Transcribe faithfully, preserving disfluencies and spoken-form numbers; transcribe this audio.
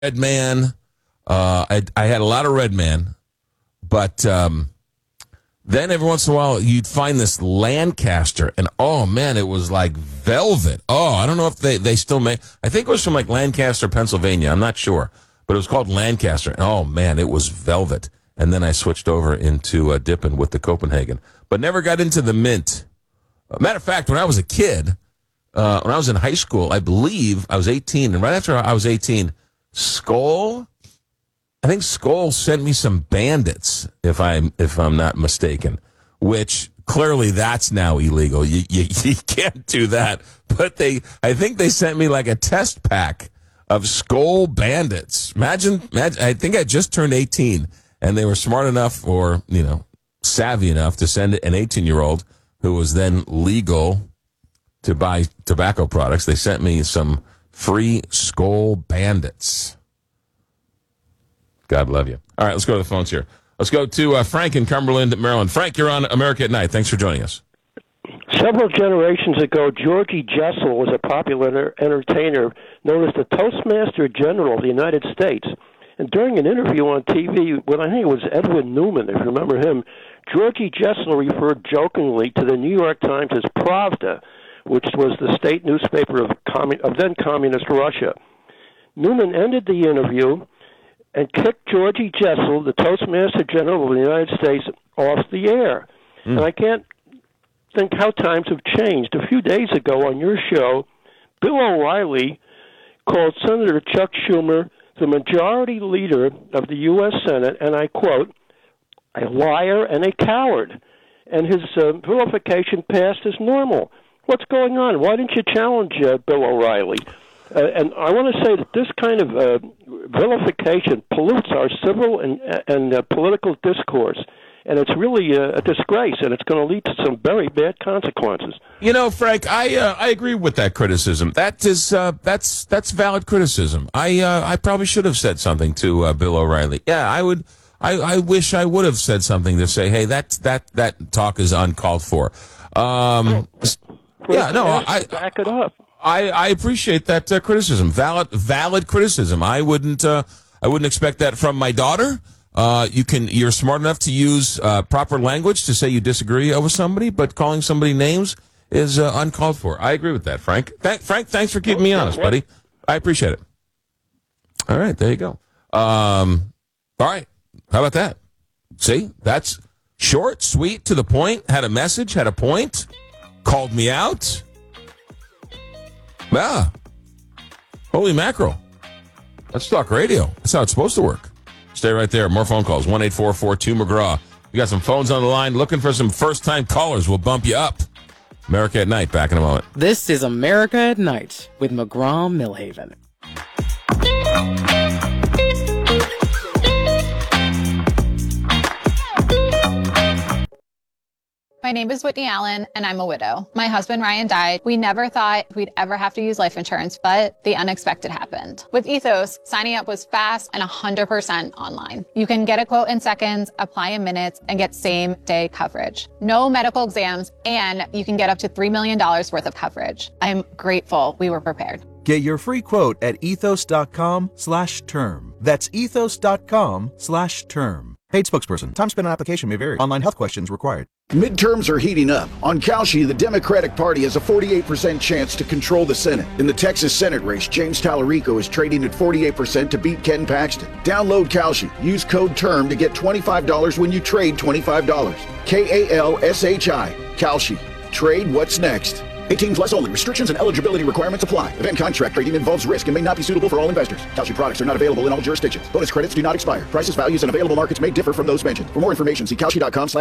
Red Man. Uh, I, I had a lot of Red Man, but um, then every once in a while you'd find this Lancaster, and oh man, it was like velvet. Oh, I don't know if they, they still make. I think it was from like Lancaster, Pennsylvania. I'm not sure, but it was called Lancaster. And oh man, it was velvet. And then I switched over into uh, dipping with the Copenhagen, but never got into the mint. Uh, matter of fact, when I was a kid, uh, when I was in high school, I believe I was eighteen, and right after I was eighteen, Skoal. I think Skoal sent me some Bandits, if I'm if I'm not mistaken. Which clearly that's now illegal. You you, you can't do that. But they, I think they sent me like a test pack of Skoal Bandits. Imagine, imagine. I think I just turned eighteen, and they were smart enough, or you know, savvy enough to send an eighteen-year-old who was then legal to buy tobacco products. They sent me some free Skoal Bandits. God love you. All right, let's go to the phones here. Let's go to uh, Frank in Cumberland, Maryland. Frank, you're on America at Night. Thanks for joining us. Several generations ago, Georgie Jessel was a popular entertainer known as the Toastmaster General of the United States. And during an interview on T V, when I think it was Edwin Newman, if you remember him, Georgie Jessel referred jokingly to the New York Times as Pravda, which was the state newspaper of, commun- of then communist Russia. Newman ended the interview and kicked Georgie Jessel, the Toastmaster General of the United States, off the air. Mm. And I can't think how times have changed. A few days ago on your show, Bill O'Reilly called Senator Chuck Schumer, the majority leader of the U S Senate, and I quote, a liar and a coward. And his uh, vilification passed as normal. What's going on? Why didn't you challenge uh, Bill O'Reilly? Uh, and I want to say that this kind of uh, vilification pollutes our civil and, and uh, political discourse, and it's really uh, a disgrace, and it's going to lead to some very bad consequences. You know, Frank, I uh, I agree with that criticism. That is uh, that's that's valid criticism. I uh, I probably should have said something to uh, Bill O'Reilly. Yeah, I would. I, I wish I would have said something to say, hey, that that that talk is uncalled for. Um, yeah, no, I back it up. I, I appreciate that uh, criticism. Valid, valid criticism. I wouldn't, uh, I wouldn't expect that from my daughter. Uh, you can, you're smart enough to use uh, proper language to say you disagree with somebody, but calling somebody names is uh, uncalled for. I agree with that, Frank. Th- Frank, thanks for keeping me honest, buddy. I appreciate it. All right, there you go. Um, all right, how about that? See, that's short, sweet, to the point. Had a message, had a point. Called me out. Yeah. Holy mackerel. Let's talk radio. That's how it's supposed to work. Stay right there. More phone calls. one eight four four two McGraw. We got some phones on the line. Looking for some first-time callers. We'll bump you up. America at Night. Back in a moment. This is America at Night with McGraw Millhaven. My name is Whitney Allen, and I'm a widow. My husband, Ryan, died. We never thought we'd ever have to use life insurance, but the unexpected happened. With Ethos, signing up was fast and one hundred percent online. You can get a quote in seconds, apply in minutes, and get same-day coverage. No medical exams, and you can get up to three million dollars worth of coverage. I'm grateful we were prepared. Get your free quote at ethos.com slash term. That's ethos.com slash term. Paid spokesperson. Time spent on application may vary. Online health questions required. Midterms are heating up. On Kalshi, the Democratic Party has a forty-eight percent chance to control the Senate. In the Texas Senate race, James Tallarico is trading at forty-eight percent to beat Ken Paxton. Download Kalshi. Use code TERM to get twenty-five dollars when you trade twenty-five dollars. K A L S H I. Kalshi. Trade what's next. eighteen plus only. Restrictions and eligibility requirements apply. Event contract trading involves risk and may not be suitable for all investors. Kalshi products are not available in all jurisdictions. Bonus credits do not expire. Prices, values, and available markets may differ from those mentioned. For more information, see kalshi dot com slash